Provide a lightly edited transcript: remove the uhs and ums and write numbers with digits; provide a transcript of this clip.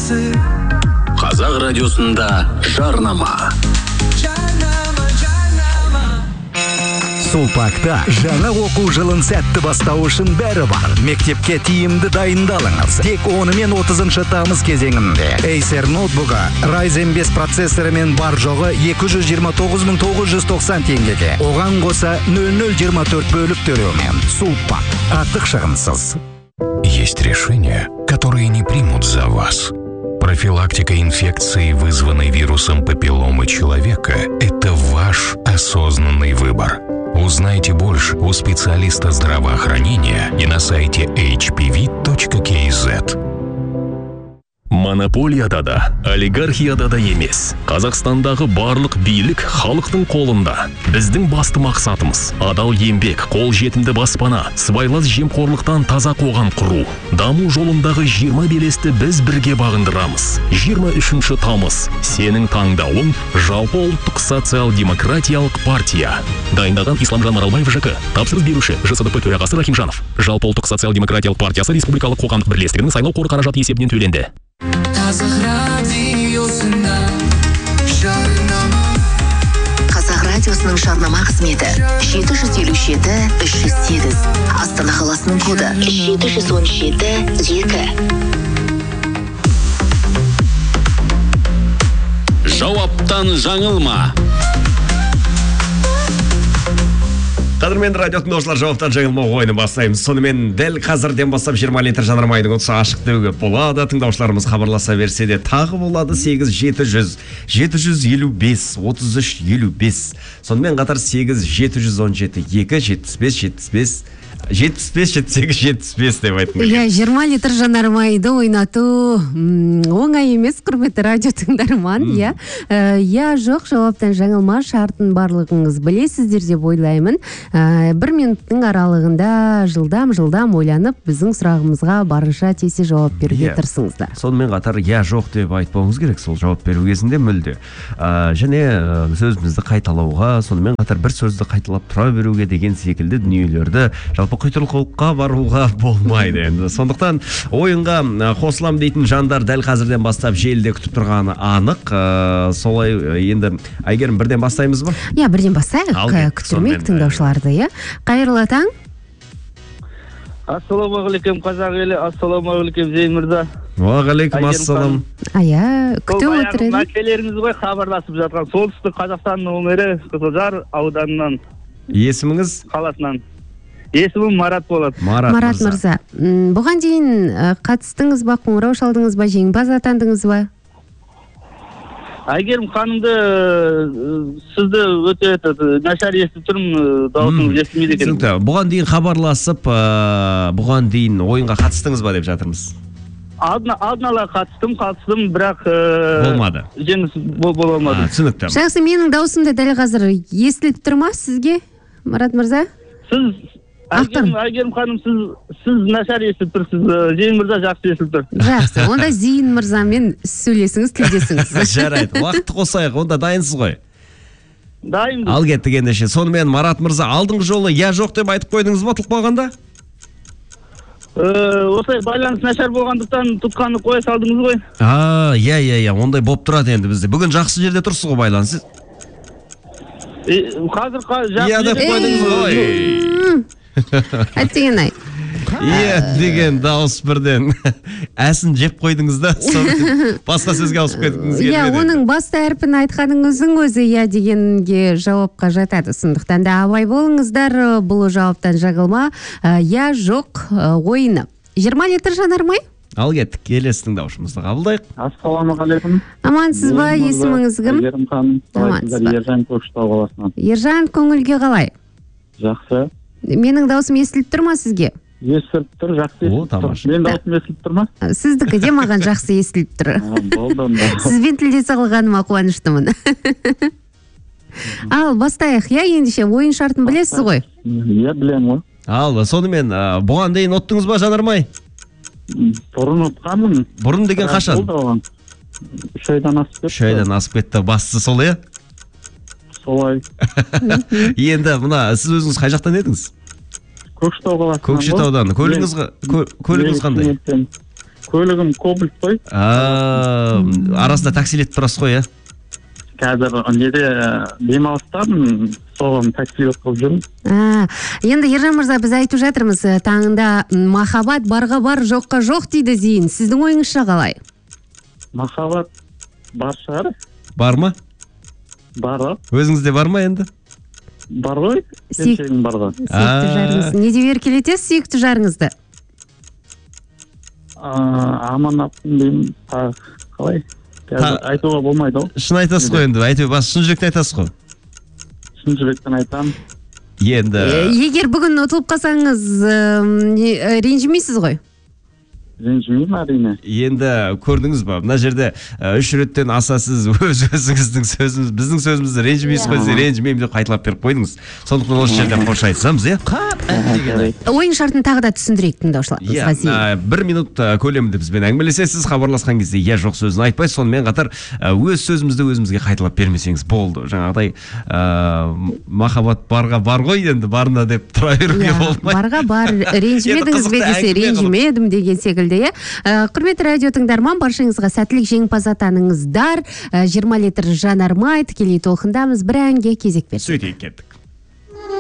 Қазақ радиосында жарнама. Сулпакта жаңа оқу жылын сәтті бастау үшін бәрі бар. Мектепке тиімді дайындалыңыз. Тек 10 мен 30 тамыз кезеңінде Acer ноутбугі Ryzen 5 процессорымен бар жоғы 229.990 теңгеге. Оған қоса 0024 бөлік төлеумен. Сулпак, артық шығынсыз. Есть решения, которые не примут за вас. Профилактика инфекции, вызванной вирусом папилломы человека, это ваш осознанный выбор. Узнайте больше у специалиста здравоохранения и на сайте hpv.kz. Монополияда да, олигархияда да емес. Қазақстандағы барлық билік халықтың қолында. Біздің басты мақсатымыз адал еңбек, қол жетімді баспана, сыбайлас жемқорлықтан таза қоғам құру. Даму жолындағы 20 белесті біз бірге бағындырамыз. 23 тамыз. Сенің таңдауың жалпы ұлттық социал-демократиялық партия. Дайындаған Исламжан Маралбаев ЖК. Тапсырыс беруші ЖСДП төрағасы Рахимжанов. Жалпы ұлттық социал-демократиялық партиясы республикалық қоғамдық бірлестігінің сайлау қоры қаражаты есебінен төленді. Қазақ радиосының жарнама қызметі 757-308. Астана қаласының коды 717-2. Жауаптан жаңылма. Қадірменді радио тыңдаушылар, жауаптан жаңылмау ойыны бастаймыз. Сонымен дәл қазірден бастап 20 литр жанармайдың ұтысы ашық деуге болады. Тыңдаушыларымыз хабарласа берсе де тағы болады 8700 755 33 55. Сонымен қатар 8717 2 75 деп айтыңыз. 20 литр жанармайды ойнату оңай емес, құрметті радио тыңдарман. Жоқ, жауаптан жаңылма шартын барлығыңыз білесіздер деп ойлаймын. 1 минуттың аралығында жылдам ойланып, біздің сұрағымызға барынша тез жауап беруге тырысыңыздар. Сонымен қатар жоқ деп айтпауыңыз керек, сол жауап беру кезінде мүлде. Және сөзімізді қайталауға, сонымен қатар бір сөзді қайталап тұра беруге деген секілді дүниелерді жалпы құйтырқылыққа баруға болмайды енді. Сондықтан ойынға қосылам дейтін жандар дәл қазірден бастап желіде күтіп тұрғаны анық. Солай енді Айгерім бірден бастаймыз ба? Бірден бастайық, күттірмейік тыңдаушыларды. Қайырлы таң. Ассаламағалейкум қазақ елі, ассаламағалейкум Зейн мырза. Уағалейкум ассалам. Күтіп отыр еді. Мәкелеріңіз ғой хабарласып жатқан. Солтүстік Қазақстанның өңірі Қызылжар ауданынан. Есіміңіз? Қаласынан. Есімім Марат болады. Марат мырза. Бұған дейін қатыстыңыз ба, қоңырау шалдыңыз ба, жеңімпаз атандыңыз ба? Айгерім ханымды сізді өте нашар естіп тұрмын, дауысыңыз естілмейді екен. Бұған дейін хабарласып, бұған дейін ойынға қатыстыңыз ба деп жатырмыз? Алдын ала қатыстым, бірақ болмады. Жеңіс бола алмады. Түсінікті. Жақсы, менің даусым да дәл қазір естіліп тұр ма сізге, Марат мырза? Айгерім ханым, сіз нашар естіп тұрсыз, Зейн мырза жақсы естіп тұр. Жақсы, онда Зейн мырзамен сөйлесіңіз, тілдесіңіз. Жарайды, уақытты қосайық, онда дайынсыз ғой? Дайынбыз. Ал кеттік ендеше. Сонымен Марат мырза, алдыңғы жолы жоқ деп айтып қойдыңыз ба ұтылып қалғанда? Осылай байланыс нашар болғандықтан тұтқаны қоя салдыңыз ғой? Ондай болып тұрады енді бізде. Бүгін жақсы жерде тұрсыз ғой байланыс. Қазір жақсы деп қойдыңыз ғой. Әттеген ай. Деген дауыс бірден әсін жеп қойдыңыз да, басқа сөзге ауысып кеткіңіз келмеді. Оның басты әрпін айтқаныңыздың өзі дегенге жауапқа жатады. Сондықтан да абай болыңыздар, бұл жауаптан жаңылма. Жоқ ойыны. 20 литр жанармай? Ал кеттік, келесі тыңдаушымызды қабылдайық. Ассаламағалейкум. Амансыз ба, есіміңіз кім? Айгерім ханым, Ержан Көкшетау қаласынан. Ержан, көңілге қалай? Жақсы. Менің даусым естіліп тұр ма сізге? Естіліп тұр, жақсы естіліп тұр. Мен даусым естіліп тұр ма? Сіздікі де маған жақсы естіліп тұр. Болды. Сізбен тілдесе алғаныма қуаныштымын. Ал бастайық, ендеше ойын шартын білесіз ғой? Білем ғой. Ал, сонымен бұған дейін ұттыңыз ба жанармай? Бұрын ұтқанмын. Бұрын деген қашан? 3 айдан асып кетті. 3 айдан асып кетті, бастысы сол Солай. Енді мына сіз өзіңіз қай жақтан едіңіз? Көкшетау қаласынан. Көкшетаудан. Көлігіңіз қандай? көлігім кобальт қой. Арасында таксилетіп тұрасыз ғой, иә? Қазір неде демалыстамын, соған таксилет қылып жүрмін. Енді Ержан мырза, біз айтып жатырмыз, таңында махаббат барға бар, жоққа жоқ дейді Зейін. Сіздің ойыңызша қалай? Махаббат бар шығар. Бар ма? Бар ғой. Өзіңізде бар ма енді? Бар ғой, келшегім бар ғой. Сүйікті жарыңыз. Не деп еркелетесіз сүйікті жарыңызды? Аманаттым деймін, қалай? Айтуға болмайды ғой. Шын айтасыз ғой енді, әйтеуір шын жүректен айтасыз ғой. Шын жүректен айтамын. Енді Егер бүгін ұтылып қалсаңыз, ренжімейсіз ғой? Ренжімеймін әрине. Енді көрдіңіз ба, мына жерде 3 реттен аса сіз өзіңіздің сөзіміз, біздің сөзімізді ренжімейсіз ғой, ренжімеймін деп қайталап беріп қойдыңыз. Сондықтан осы жерде қош айтсамыз, иә? Ойын шартын тағы да түсіндірейік тыңдаушыларымызға. 1 минут көлемінде бізбен әңгімелесесіз, хабарласқан кезде иә жоқ сөзін айтпай, сонымен қатар өз сөзімізді өзімізге қайталап бермесеңіз болды. Жаңағыдай махаббат барға бар ғой, енді барына деп тұра беруге болмайды. Барға бар, ренжімедіңіз бе десе, ренжімедім деген секілді. Құрметті радио тыңдарман, баршаңызға сәттілік, жеңімпаз атаныңыздар. 20 литр жанармай тікелей толқындамыз, бір әнге кезек берсек. Сөйтейік кеттік.